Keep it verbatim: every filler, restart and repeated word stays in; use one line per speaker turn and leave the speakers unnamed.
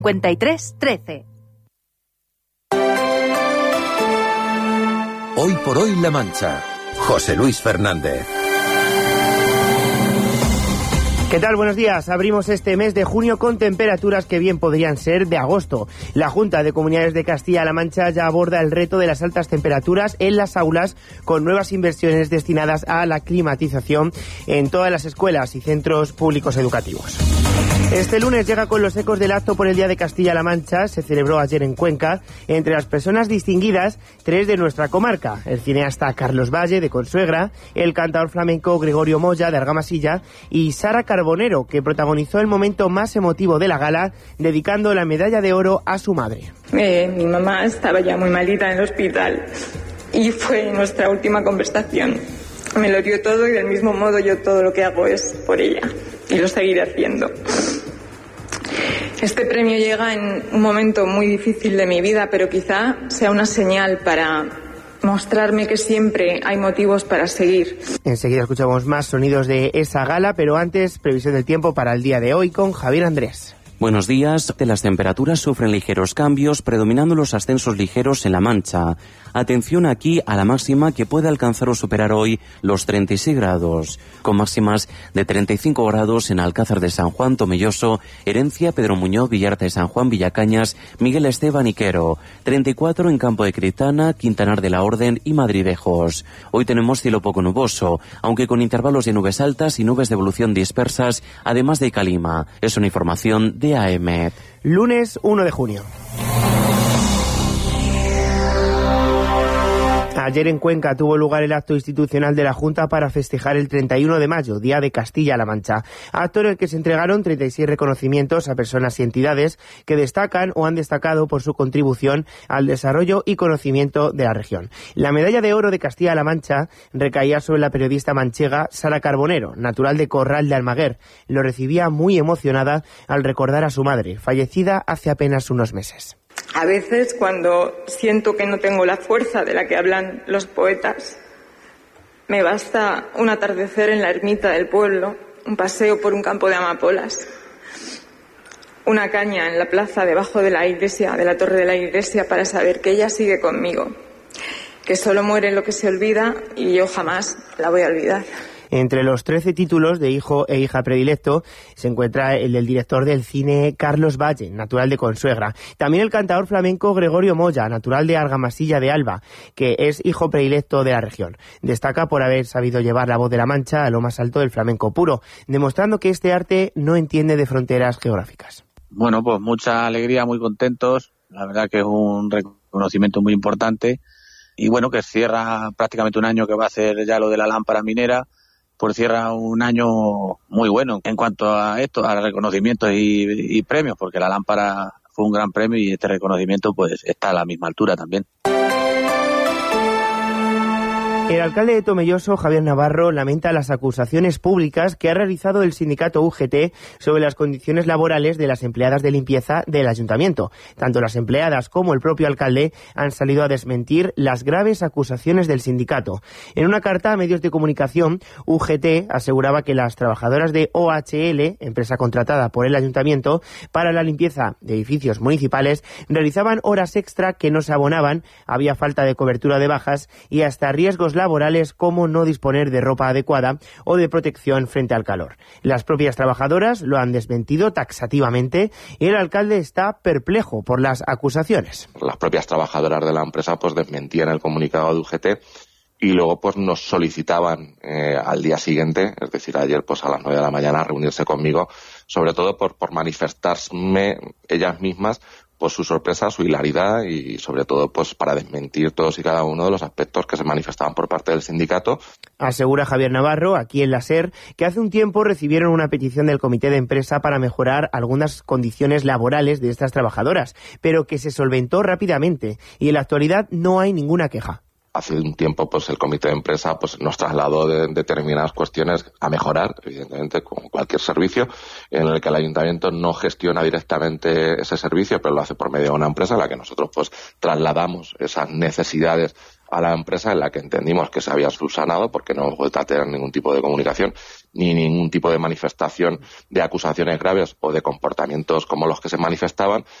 cincuenta y tres trece.
Hoy por hoy La Mancha. José Luis Fernández.
¿Qué tal? Buenos días. Abrimos este mes de junio con temperaturas que bien podrían ser de agosto. La Junta de Comunidades de Castilla-La Mancha ya aborda el reto de las altas temperaturas en las aulas con nuevas inversiones destinadas a la climatización en todas las escuelas y centros públicos educativos. Este lunes llega con los ecos del acto por el Día de Castilla-La Mancha. Se celebró ayer en Cuenca. Entre las personas distinguidas, tres de nuestra comarca: el cineasta Carlos Valle, de Consuegra, el cantador flamenco Gregorio Moya, de Argamasilla, y Sara Carbonero, que protagonizó el momento más emotivo de la gala, dedicando la medalla de oro a su madre.
Eh, mi mamá estaba ya muy malita en el hospital y fue nuestra última conversación. Me lo dio todo y del mismo modo yo todo lo que hago es por ella y lo seguiré haciendo. Este premio llega en un momento muy difícil de mi vida, pero quizá sea una señal para mostrarme que siempre hay motivos para seguir.
Enseguida escuchamos más sonidos de esa gala, pero antes, previsión del tiempo para el día de hoy con Javier Andrés.
Buenos días. Las temperaturas sufren ligeros cambios, predominando los ascensos ligeros en La Mancha. Atención aquí a la máxima, que puede alcanzar o superar hoy los treinta y seis grados, con máximas de treinta y cinco grados en Alcázar de San Juan, Tomelloso, Herencia, Pedro Muñoz, Villarta de San Juan, Villacañas, Miguel Esteban y Quero, treinta y cuatro en Campo de Criptana, Quintanar de la Orden y Madridejos. Hoy tenemos cielo poco nuboso, aunque con intervalos de nubes altas y nubes de evolución dispersas, además de calima. Es una información de A E M E T.
Lunes uno de junio. Ayer en Cuenca tuvo lugar el acto institucional de la Junta para festejar el treinta y uno de mayo, Día de Castilla-La Mancha. Acto en el que se entregaron treinta y seis reconocimientos a personas y entidades que destacan o han destacado por su contribución al desarrollo y conocimiento de la región. La medalla de oro de Castilla-La Mancha recaía sobre la periodista manchega Sara Carbonero, natural de Corral de Almaguer. Lo recibía muy emocionada al recordar a su madre, fallecida hace apenas unos meses.
A veces, cuando siento que no tengo la fuerza de la que hablan los poetas, me basta un atardecer en la ermita del pueblo, un paseo por un campo de amapolas, una caña en la plaza debajo de la iglesia, de la torre de la iglesia, para saber que ella sigue conmigo, que solo muere lo que se olvida y yo jamás la voy a olvidar.
Entre los trece títulos de hijo e hija predilecto se encuentra el del director del cine Carlos Valle, natural de Consuegra. También el cantador flamenco Gregorio Moya, natural de Argamasilla de Alba, que es hijo predilecto de la región. Destaca por haber sabido llevar la voz de La Mancha a lo más alto del flamenco puro, demostrando que este arte no entiende de fronteras geográficas.
Bueno, pues mucha alegría, muy contentos. La verdad que es un reconocimiento muy importante. Y bueno, que cierra prácticamente un año que va a hacer ya lo de la lámpara minera. Pues cierra un año muy bueno en cuanto a esto, a reconocimientos y, y premios, porque la lámpara fue un gran premio y este reconocimiento pues está a la misma altura también.
El alcalde de Tomelloso, Javier Navarro, lamenta las acusaciones públicas que ha realizado el sindicato U G T sobre las condiciones laborales de las empleadas de limpieza del ayuntamiento. Tanto las empleadas como el propio alcalde han salido a desmentir las graves acusaciones del sindicato. En una carta a medios de comunicación, U G T aseguraba que las trabajadoras de O H L, empresa contratada por el ayuntamiento para la limpieza de edificios municipales, realizaban horas extra que no se abonaban, había falta de cobertura de bajas y hasta riesgos laborales como no disponer de ropa adecuada o de protección frente al calor. Las propias trabajadoras lo han desmentido taxativamente y el alcalde está perplejo por las acusaciones.
Las propias trabajadoras de la empresa pues desmentían el comunicado de U G T y luego pues nos solicitaban eh, al día siguiente, es decir, ayer pues a las nueve de la mañana, reunirse conmigo, sobre todo por, por manifestarme ellas mismas pues su sorpresa, su hilaridad y sobre todo pues para desmentir todos y cada uno de los aspectos que se manifestaban por parte del sindicato.
Asegura Javier Navarro, aquí en la SER, que hace un tiempo recibieron una petición del comité de empresa para mejorar algunas condiciones laborales de estas trabajadoras, pero que se solventó rápidamente y en la actualidad no hay ninguna queja.
Hace un tiempo pues el comité de empresa pues nos trasladó de determinadas cuestiones a mejorar, evidentemente con cualquier servicio, en el que el ayuntamiento no gestiona directamente ese servicio, pero lo hace por medio de una empresa en la que nosotros pues trasladamos esas necesidades a la empresa, en la que entendimos que se había subsanado porque no hemos vuelto a tener ningún tipo de comunicación ni ningún tipo de manifestación de acusaciones graves o de comportamientos como los que se manifestaban,